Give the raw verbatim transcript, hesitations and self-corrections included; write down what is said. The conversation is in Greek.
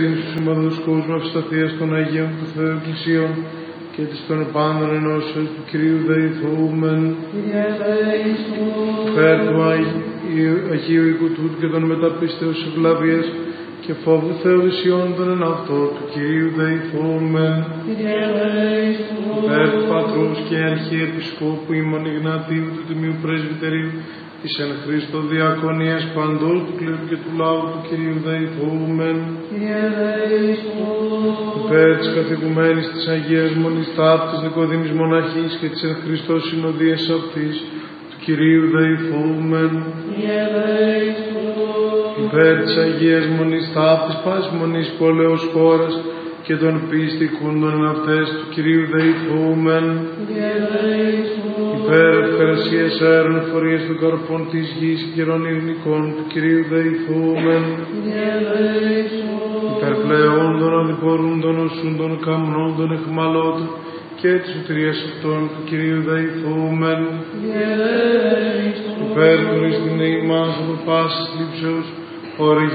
Στους συμμαδούς κόσμου ευσταθίας των Αγίων του Θεού Εκκλησίων και της των πάντων ενώσεως του Κυρίου δεηθούμεν. Υπέρ του Αγίου οίκου τούτου και των μεταπίστεως ευλαβίας και φόβου Θεοδησιών των εν αυτό του Κυρίου δεηθούμεν. Υπέρ του Πατρός και Αρχιεπισκόπου ημών Ιγνατίου του Τιμίου Πρεσβυτερίου της εν Χριστώ διακονίας παντός του κλήρου και του λαού του Κυρίου δεηθούμεν. Υπέρ της καθηγουμένης της Αγίας Μονής Ταύτης Νικοδήμης Μοναχής και της εν Χριστώ συνοδείας αυτής του Κυρίου δεηθούμεν. Υπέρ της Αγίας Μονής Ταύτης πάσης Μονής πόλεως χώρας και των πιστικούντων εν αυτές του Κυρίου δεηθούμεν. Υπέρ ευκαρασίας αέρων φορείας των καρπών της γης και καιρών ειρηνικών του Κυρίου δεηθούμεν. Υπέρ πλεόντων αδιπορούντων οσούντων καμνόντων εχμαλώτων και της σωτηρίας αυτών του Κυρίου δεηθούμεν. Υπέρ του εις την ημάς από πάσης λήψεως